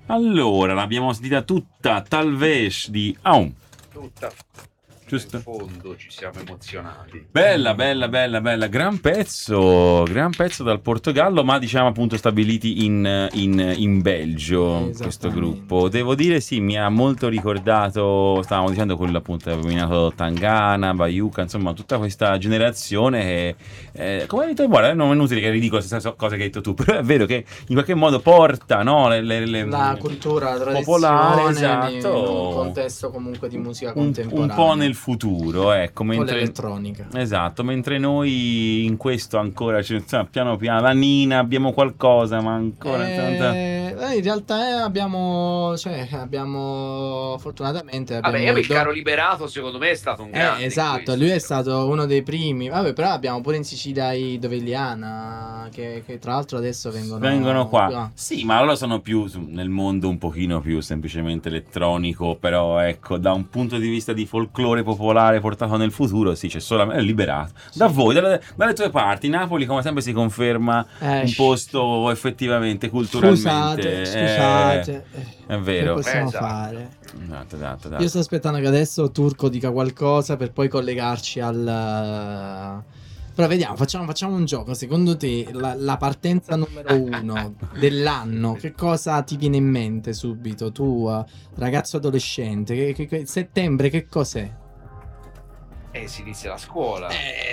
Allora, l'abbiamo sentita tutta, Talvesh di Aum, Tutta. giusto? In fondo ci siamo emozionati. Bella, bella, bella, bella, gran pezzo dal Portogallo, ma diciamo appunto stabiliti in Belgio, questo gruppo. Devo dire sì, mi ha molto ricordato, stavamo dicendo quello appunto, avevo nominato Tangana, Bayuca, insomma tutta questa generazione che, come hai detto, guarda, non è inutile che ridicolo le stesse cose che hai detto tu, però è vero che in qualche modo porta, no, la cultura, la popolare, tradizione esatto, in un contesto comunque di musica un contemporanea. po' nel futuro, ecco, Un po' mentre l'elettronica. esatto, mentre noi in questo ancora piano piano la Nina abbiamo qualcosa, ma ancora in realtà abbiamo fortunatamente Vabbè, abbiamo il caro Liberato secondo me è stato un grande. esatto, lui è stato uno dei primi. Vabbè, però abbiamo pure in Sicilia i Dovegliana che tra l'altro adesso vengono qua. Sì, ma loro sono più nel mondo un pochino più semplicemente elettronico, però ecco, da un punto di vista di folklore popolare portato nel futuro, sì, c'è solamente Liberato. Sì. Da voi, dalle tue parti, Napoli come sempre si conferma un posto effettivamente culturalmente. Scusate. È vero. Che possiamo Esatto. fare? Esatto. Io sto aspettando che adesso Turco dica qualcosa per poi collegarci al... Però vediamo, facciamo un gioco. Secondo te la partenza numero 1 dell'anno, che cosa ti viene in mente subito? Tu, ragazzo adolescente, settembre che cos'è? Si inizia la scuola.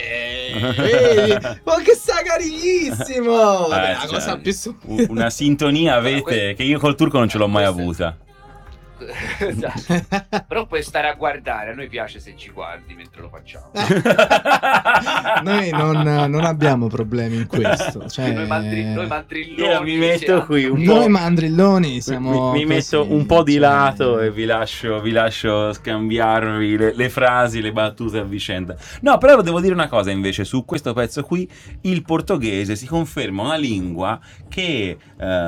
Ma che sta carissimo! Vabbè, la cosa più una sintonia avete che io col Turco non ce l'ho mai avuta. Esatto. Però puoi stare a guardare, a noi piace se ci guardi mentre lo facciamo. Noi non abbiamo problemi in questo, cioè... noi mandrilloni, io mi metto qui un noi po', mandrilloni siamo mi metto così, un po' di cioè... lato e vi lascio scambiarvi le frasi, le battute a vicenda. No, però devo dire una cosa invece su questo pezzo qui: il portoghese si conferma una lingua che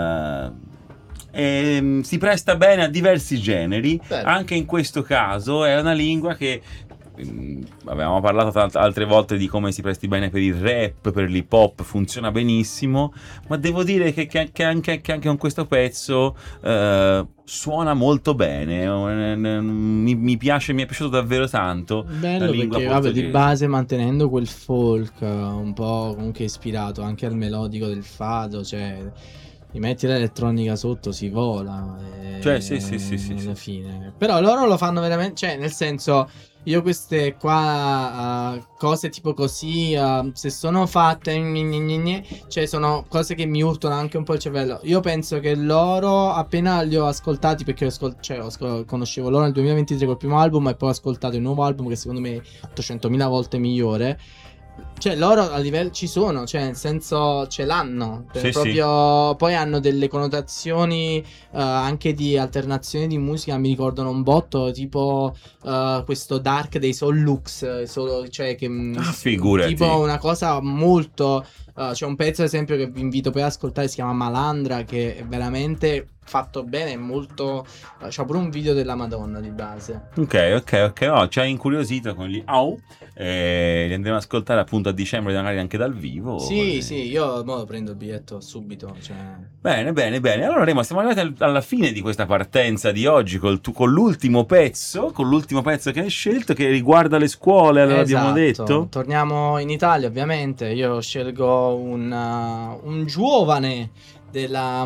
si presta bene a diversi generi. Bello. Anche in questo caso è una lingua che avevamo parlato altre volte di come si presti bene per il rap, per l'hip hop, funziona benissimo, ma devo dire che anche con questo pezzo suona molto bene. Mi piace, mi è piaciuto davvero tanto. Bello, la lingua perché vabbè, di portoghese. base mantenendo quel folk un po' comunque ispirato anche al melodico del fado, cioè gli metti l'elettronica sotto, si vola, Cioè sì, alla fine. Però loro lo fanno veramente, cioè nel senso, io queste qua cose tipo così, se sono fatte, cioè sono cose che mi urtano anche un po' il cervello. Io penso che loro, appena li ho ascoltati, perché conoscevo loro nel 2023 col primo album e poi ho ascoltato il nuovo album che secondo me è 800.000 volte migliore. Cioè loro a livello ci sono, cioè nel senso ce l'hanno, Sì, proprio. Poi hanno delle connotazioni anche di alternazioni di musica, mi ricordano un botto, tipo questo dark dei Soul Lux, cioè che figurati. tipo una cosa molto c'è un pezzo ad esempio che vi invito poi ad ascoltare, si chiama Malandra, che è veramente fatto bene, è molto c'ha pure un video della Madonna di base. Ok, no, ci ha incuriosito con gli li andremo ad ascoltare appunto a dicembre, magari anche dal vivo. Sì, io mo prendo il biglietto subito, cioè. Bene. Allora Remo, siamo arrivati alla fine di questa partenza di oggi con l'ultimo pezzo che hai scelto, che riguarda le scuole, allora abbiamo detto. Torniamo in Italia ovviamente, io scelgo un giovane della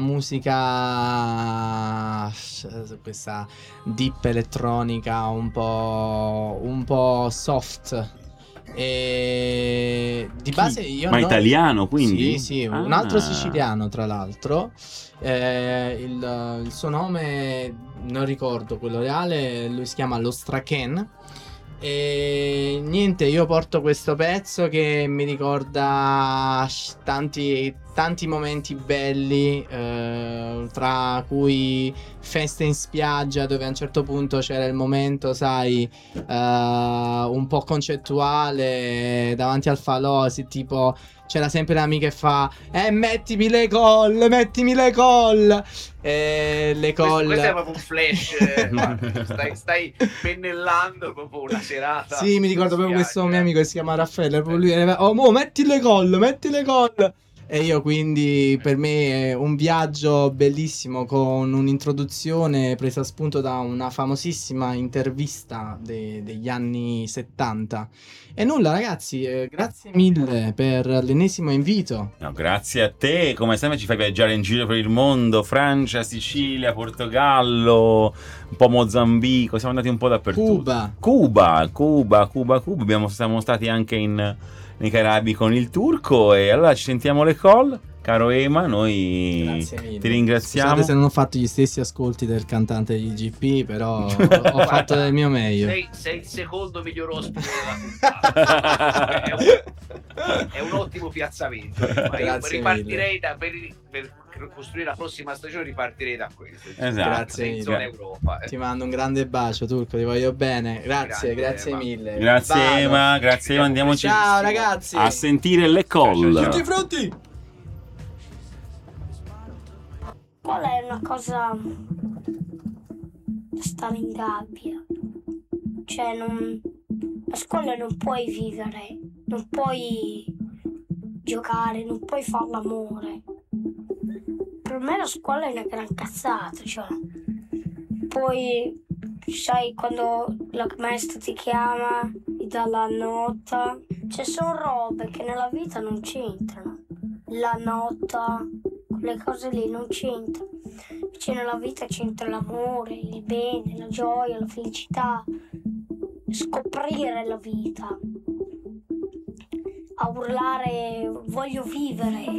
musica, questa deep elettronica un po' soft. E di base io ma italiano, quindi? sì, un altro siciliano tra l'altro. Il suo nome non ricordo quello reale, lui si chiama Lo Straken. E niente, io porto questo pezzo che mi ricorda tanti momenti belli, tra cui feste in spiaggia, dove a un certo punto c'era il momento, sai, un po' concettuale davanti al falò, tipo c'era sempre l'amica che fa mettimi le call. Le call. Questo è proprio un flash. Guarda, stai pennellando proprio una serata. Sì, mi ricordo proprio questo mio amico che si chiama Raffaele. Lui era, metti le call. E io quindi per me è un viaggio bellissimo con un'introduzione presa a spunto da una famosissima intervista degli anni 70. E nulla ragazzi, grazie mille per l'ennesimo invito. No, grazie a te, come sempre ci fai viaggiare in giro per il mondo, Francia, Sicilia, Portogallo, un po' Mozambico, siamo andati un po' dappertutto. Cuba. Siamo stati anche nei Caraibi con il turco e allora ci sentiamo le call. Caro Ema, noi Grazie mille. ti ringraziamo. Scusate se non ho fatto gli stessi ascolti del cantante di GP, però ho fatto del mio meglio. Sei il secondo miglior ospite della puntata. È un ottimo piazzamento. Ma io Grazie ripartirei per costruire la prossima stagione, ripartirei da questo. Esatto. Grazie in mille. zona Europa. Ti mando un grande bacio, Turco, ti voglio bene. Grazie, Grande, grazie Ema. mille. Grazie Vado. Ema, grazie Ema, andiamoci Ciao ragazzi. a sentire le call. Ciao, Tutti pronti? Qual è una cosa da stare in gabbia? Cioè, a scuola non puoi vivere, non puoi giocare, non puoi fare l'amore. Per me la scuola è una gran cazzata, cioè. Poi, sai, quando la maestra ti chiama, ti dà la nota. Cioè, sono robe che nella vita non c'entrano. La nota, quelle cose lì non c'entrano. Invece nella vita c'entra l'amore, il bene, la gioia, la felicità. Scoprire la vita. A urlare voglio vivere.